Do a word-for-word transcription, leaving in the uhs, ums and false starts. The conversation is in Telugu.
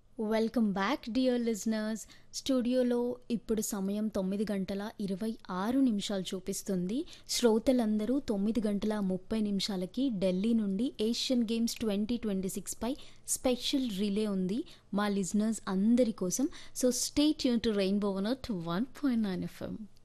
Welcome back dear listeners. స్టూడియోలో ఇప్పుడు సమయం తొమ్మిది గంటల ఇరవై ఆరు నిమిషాలు చూపిస్తుంది. శ్రోతలందరూ తొమ్మిది గంటల ముప్పై నిమిషాలకి ఢిల్లీ నుండి Asian games twenty twenty six pi special relay ఉంది మా లిజనర్స్ అందరి కోసం. So stay tune to rainbow one not one point nine FM.